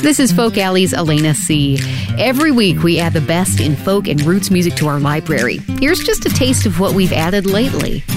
This is Folk Alley's Elena C. Every week we add the best in folk and roots music to our library. Here's just a taste of what we've added lately.